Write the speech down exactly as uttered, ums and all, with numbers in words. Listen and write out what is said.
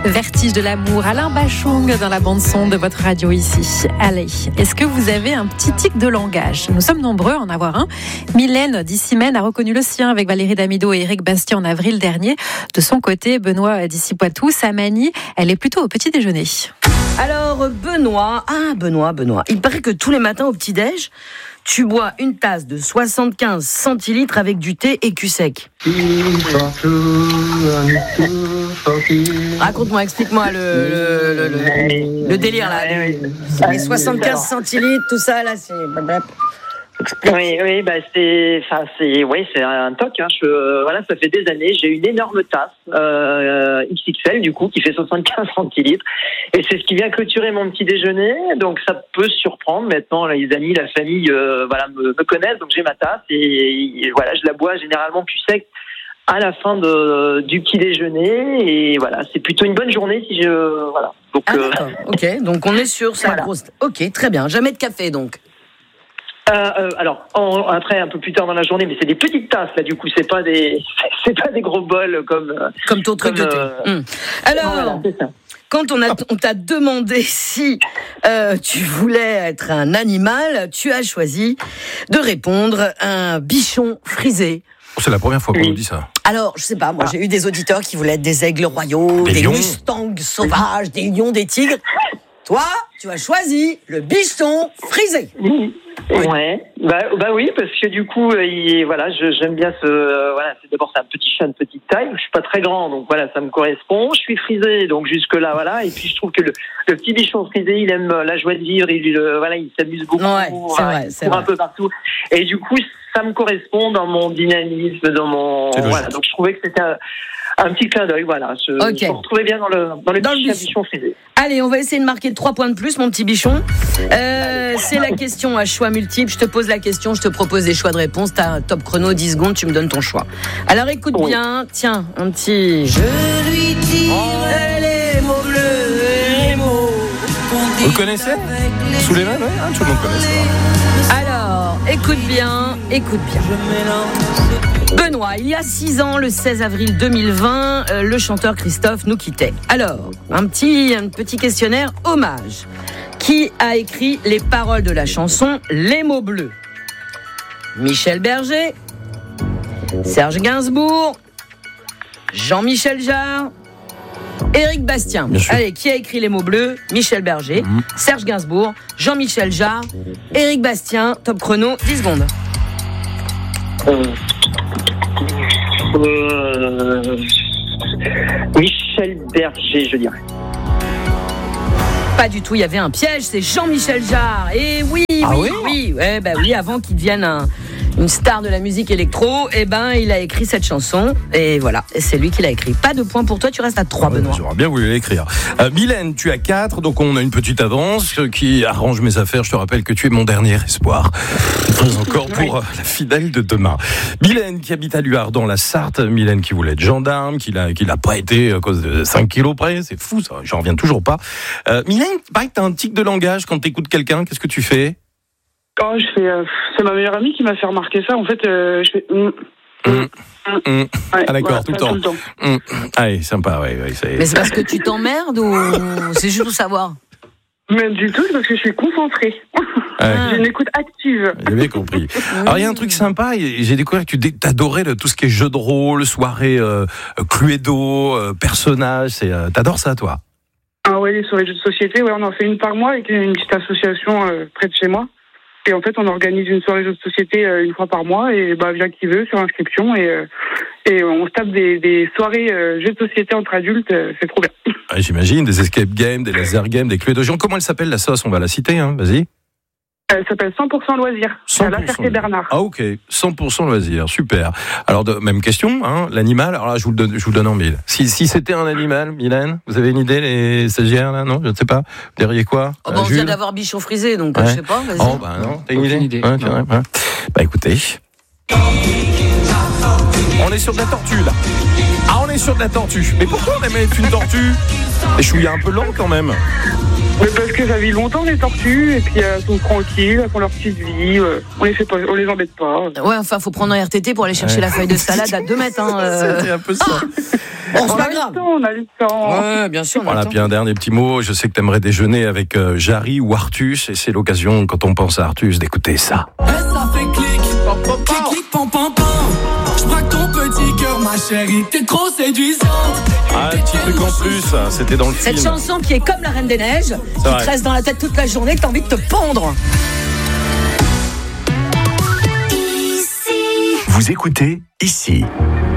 Vertige de l'amour, Alain Bachung dans la bande-son de votre radio ici. Allez, est-ce que vous avez un petit tic de langage ? Nous sommes nombreux à en avoir un. Mylène d'Issy-Maine a reconnu le sien avec Valérie Damido et Éric Bastien en avril dernier. De son côté, Benoît d'Issy-Poitou, sa manie, elle est plutôt au petit déjeuner. Alors Benoît, ah Benoît, Benoît, il paraît que tous les matins au petit-déj, tu bois une tasse de soixante-quinze centilitres avec du thé et cul sec. Raconte-moi, explique-moi le, le, le, le, le délire là. Les soixante-quinze centilitres, tout ça là, c'est... Oui, oui, bah c'est, enfin c'est, oui, c'est un toc. Hein. Je, euh, voilà, ça fait des années. J'ai une énorme tasse euh, X X L du coup qui fait soixante-quinze centilitres, et c'est ce qui vient clôturer mon petit déjeuner. Donc ça peut surprendre. Maintenant, les amis, la famille, euh, voilà, me, me connaissent. Donc j'ai ma tasse et, et voilà, je la bois généralement cul sec à la fin de, du petit déjeuner. Et voilà, c'est plutôt une bonne journée si je, voilà. Donc, ah, euh, ok, donc on est sur sa voilà. grosse. Ok, très bien. Jamais de café donc. Euh, euh, alors en, après un peu plus tard dans la journée, mais c'est des petites tasses là, du coup c'est pas des c'est pas des gros bols comme comme ton truc comme, de thé. Euh... Mmh. Alors voilà, c'est ça. Quand on a on t'a demandé si euh, tu voulais être un animal, tu as choisi de répondre un bichon frisé. C'est la première fois qu'on oui. nous dit ça. Alors, je sais pas, moi ah. j'ai eu des auditeurs qui voulaient être des aigles royaux, des, des mustangs sauvages, des lions, des tigres. Toi, tu as choisi le bichon frisé. Oui. Ouais, bah, bah oui, parce que du coup, il, voilà, je, j'aime bien ce, euh, voilà, c'est d'abord c'est un petit chat de petite taille. Je suis pas très grand, donc voilà, ça me correspond. Je suis frisé, donc jusque là, voilà. Et puis je trouve que le, le petit bichon frisé, il aime la joie de vivre, il, euh, voilà, il s'amuse beaucoup, ouais, c'est voilà, vrai, il c'est court vrai. un peu partout. Et du coup, ça me correspond dans mon dynamisme, dans mon, voilà. Donc je trouvais que c'était un, un petit clin d'œil, voilà. Je, okay. je me retrouvais bien dans le, dans le dans petit le bichon frisé. Allez, on va essayer de marquer trois points de plus, mon petit bichon. Euh, c'est la question à choix multiples. Je te pose la question, je te propose des choix de réponse. T'as un top chrono, dix secondes, tu me donnes ton choix. Alors écoute oui. bien, tiens, un petit... Je lui dirai les mots bleus, les mots... Vous connaissez Sous les mains, ouais, hein, tout le monde connaît ça. Alors, écoute bien, écoute bien. Benoît, il y a six ans, le seize avril deux mille vingt, euh, le chanteur Christophe nous quittait. Alors, un petit, un petit questionnaire hommage. Qui a écrit les paroles de la chanson Les mots bleus ? Michel Berger, Serge Gainsbourg, Jean-Michel Jarre, Éric Bastien. Allez, qui a écrit Les mots bleus ? Michel Berger, mmh. Serge Gainsbourg, Jean-Michel Jarre, Éric Bastien. Top chrono, dix secondes. Euh, euh, Michel Berger, je dirais. Pas du tout, il y avait un piège, c'est Jean-Michel Jarre. Et oui, oui, ah oui, oui, ouais, bah oui, avant qu'il devienne un, une star de la musique électro, eh ben, il a écrit cette chanson. Et voilà, et c'est lui qui l'a écrit. Pas de point pour toi, tu restes à trois, ah, Benoît. J'aurais bien voulu l'écrire. Euh, Mylène, tu as quatre, donc on a une petite avance qui arrange mes affaires. Je te rappelle que tu es mon dernier espoir. Pas encore pour euh, la finale de demain. Mylène qui habite à Luard dans la Sarthe. Mylène qui voulait être gendarme, qui l'a, qui l'a pas été à cause de cinq kilos près. C'est fou ça, j'en reviens toujours pas. Euh, Mylène, pareil que t'as un tic de langage quand t'écoutes quelqu'un, qu'est-ce que tu fais ? Oh, je fais, euh, c'est ma meilleure amie qui m'a fait remarquer ça. En fait, euh, je fais. Mm, mm, mm. Ouais, ah d'accord, voilà, tout, le tout le temps. Mm. Allez, sympa, ouais, ouais. C'est... Mais c'est parce que tu t'emmerdes ou c'est juste pour savoir ? Même du tout, c'est parce que je suis concentrée. Ouais. J'ai une écoute active. J'ai bien compris. Alors, il y a un truc sympa, j'ai découvert que tu adorais tout ce qui est jeu de rôle, soirée euh, Cluedo, euh, personnages. C'est, euh, t'adores ça, toi ? Ah ouais, les soirées de jeux de société, ouais, on en fait une par mois avec une petite association euh, près de chez moi. Et en fait, on organise une soirée de jeux de société euh, une fois par mois et bah vient qui veut sur inscription et euh, et on se tape des, des soirées euh, jeux de société entre adultes, euh, c'est trop bien. Ah, j'imagine des escape games, des laser games, des Cluedo. Comment elle s'appelle la sauce ? On va la citer, hein. Vas-y. Elle s'appelle cent pour cent loisirs. C'est à La Ferté-Bernard. Ah ok, cent pour cent loisirs, super. Alors de, même question, hein, l'animal. Alors là, je vous le donne, je vous le donne en mille. Si, si c'était un animal, Mylène, vous avez une idée, les stagiaires là, non, je ne sais pas. Vous diriez quoi ? Oh, bah, on vient d'avoir bichon frisé, donc ouais. Je sais pas. Vas-y. Oh bah non, t'as une idée, idée. Ouais, ouais, ouais. Bah écoutez, on est sur de la tortue là. Ah, on est sur de la tortue. Mais pourquoi on aimait une tortue ? Et je suis un peu lent quand même. Mais parce que ça vit longtemps les tortues, et puis elles sont tranquilles, elles font leur petite vie, euh, on les fait pas, on les embête pas. Ouais, enfin, faut prendre un R T T pour aller chercher ouais. la feuille de salade à deux mètres. Hein, euh... C'était un peu ça. Ah bon, c'est on pas a grave. le temps, on a le temps. Ouais, bien sûr. Voilà, puis un dernier petit mot. Je sais que tu aimerais déjeuner avec euh, Jarry ou Artus, et c'est l'occasion, quand on pense à Artus, d'écouter ça. Et ça fait clic, clic, clic, pam, pam, pam. Je braque ton petit cœur, ma chérie, t'es trop séduisante. Ah, un petit truc en plus, c'était dans le Cette film. chanson qui est comme la Reine des Neiges, qui te reste dans la tête toute la journée, que t'as envie de te pendre. Vous écoutez ici.